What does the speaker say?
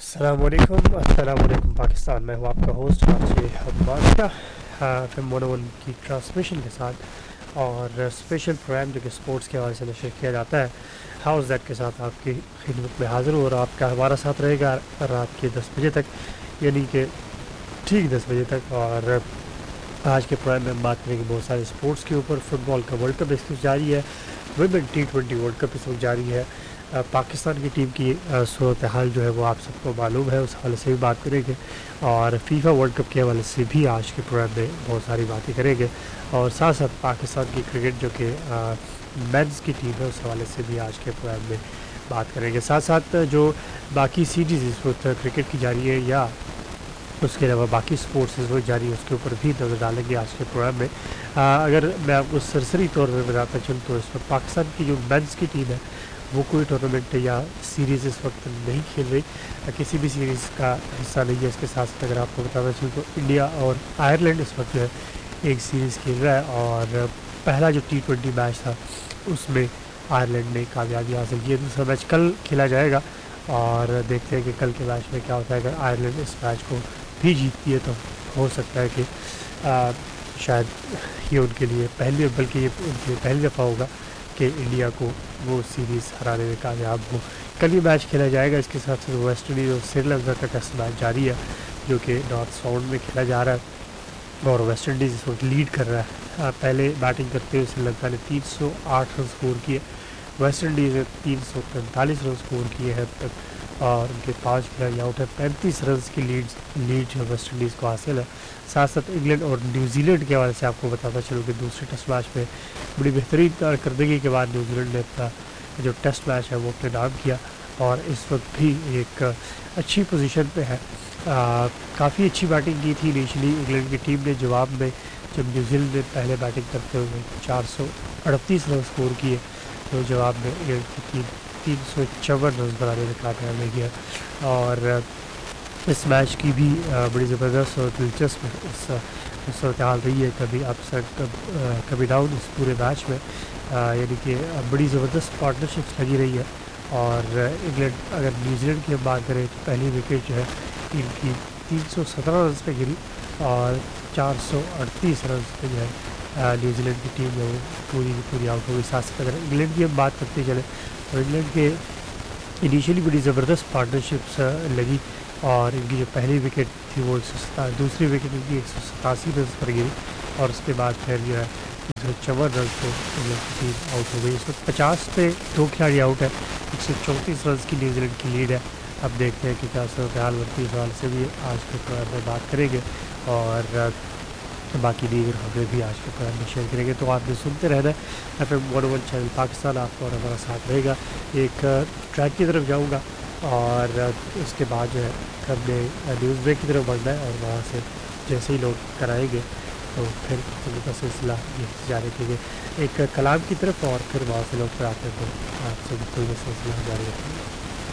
अस्सलाम वालेकुम पाकिस्तान। मैं हूँ आपका होस्ट आज FM 101 की ट्रांसमिशन के साथ और स्पेशल प्रोग्राम जो कि स्पोर्ट्स के हवाले से नशर किया जाता है हाउस दैट के साथ आपकी खिदमत में हाज़िर हूँ और आपका हमारा साथ रहेगा रात के 10 बजे तक, यानी कि ठीक 10 बजे तक। और आज के प्रोग्राम में हम बात करेंगे बहुत सारे स्पोर्ट्स के ऊपर। फुटबॉल का वर्ल्ड कप इस वक्त जारी है, वुमेन T20 वर्ल्ड कप इस वक्त जारी है। पाकिस्तान की टीम की सूरत हाल जो है वो आप सबको मालूम है, उस हवाले से भी बात करेंगे और फीफा वर्ल्ड कप के हवाले से भी आज के प्रोग्राम में बहुत सारी बातें करेंगे। और साथ साथ पाकिस्तान की क्रिकेट जो कि मेंस की टीम है उस हवाले से भी आज के प्रोग्राम में बात करेंगे। साथ साथ जो बाकी सीरीज़ इस वक्त क्रिकेट की जारी है या उसके अलावा बाकी स्पोर्ट्स इस वक्त जारी है उसके ऊपर भी नज़र डालेंगे आज के प्रोग्राम में। अगर मैं आपको सरसरी तौर पर बताता चलूँ तो इस वक्त पाकिस्तान की जो मेंस की टीम है वो कोई टूर्नामेंट या सीरीज़ इस वक्त नहीं खेल रही, किसी भी सीरीज़ का हिस्सा नहीं है। इसके साथ साथ अगर आपको बताना चलूँ तो इंडिया और आयरलैंड इस वक्त जो है एक सीरीज़ खेल रहा है और पहला जो T20 मैच था उसमें आयरलैंड ने कामयाबी हासिल की है। दूसरा मैच कल खेला जाएगा और देखते हैं कि कल के मैच में क्या होता है। अगर आयरलैंड इस मैच को भी जीतती है तो हो सकता है कि शायद ये उनके लिए पहली, बल्कि ये उनके लिए पहली दफ़ा होगा कि इंडिया को वो सीरीज़ हराने में कामयाब हो। कल ये मैच खेला जाएगा। इसके साथ साथ वेस्ट इंडीज़ और श्रीलंका का टेस्ट मैच जारी है जो कि नॉर्थ साउंड में खेला जा रहा है और वेस्ट इंडीज़ इस वक्त लीड कर रहा है। पहले बैटिंग करते हुए श्रीलंका ने 308 रन स्कोर किए, वेस्ट इंडीज़ ने 343 रन स्कोर किए हैं अब तक और उनके 5 खिलाड़ी आउट है। 35 रन की लीड जो वेस्ट इंडीज़ को हासिल है। साथ साथ इंग्लैंड और न्यूजीलैंड के हवाले से आपको बताता चलूँ कि दूसरे टेस्ट मैच में बड़ी बेहतरीन कारकर्दगी के बाद न्यूजीलैंड ने अपना जो टेस्ट मैच है वो अपने नाम किया और इस वक्त भी एक अच्छी पोजीशन पे है। काफ़ी अच्छी बैटिंग की थी इनिशियली इंग्लैंड की टीम ने, जवाब में जब न्यूजीलैंड ने पहले बैटिंग करते हुए 438 रन स्कोर किए तो जवाब में इंग्लैंड की टीम 354 रन बनाने में कामयाब रह गया। और इस मैच की भी बड़ी ज़बरदस्त और दिलचस्प सूरत हाल रही है, कभी अपसेट कभी डाउन इस पूरे मैच में, यानी कि बड़ी ज़बरदस्त पार्टनरशिप्स लगी रही है। और इंग्लैंड अगर न्यूजीलैंड की हम बात करें तो पहली विकेट जो है इनकी 317 रन पे गिरी और 438 रन पे जो है न्यूजीलैंड की टीम जो पूरी आउट हो गई। साथ साथ अगर इंग्लैंड की हम बात करते चले तो इंग्लैंड के इनिशियली बड़ी ज़बरदस्त पार्टनरशिप्स लगी और इनकी जो पहली विकेट थी वो दूसरी विकेट इनकी 187 रन पर गिरी और उसके बाद फिर जो है 154 रन पे इंग्लैंड की टीम आउट हो गई। इस वक्त 50 पे 2 खिलाड़ी आउट है, 134 रन की न्यूजीलैंड की लीड है। अब देखते हैं कि क्या सूरत हाल बनती है, इस हाल से भी आज के प्रोग्राम में बात करेंगे और बाकी दीगर खबरें भी आज के प्रोग्राम में शेयर करेंगे। तो आपने सुनते रहना है FM 101 चैनल पाकिस्तान, आपको और हमारा साथ रहेगा। एक ट्रैक की तरफ जाऊँगा और उसके बाद जो है हमने न्यूज़ ब्रेक की तरफ बढ़ना है और वहाँ से जैसे ही लोग कराएंगे तो फिर उनका सिलसिला ये जारी कीजिए एक कलाम की तरफ और फिर वहाँ से लोग फिर आते हैं तो आपसे भी कोई सिलसिला जारी रखेंगे।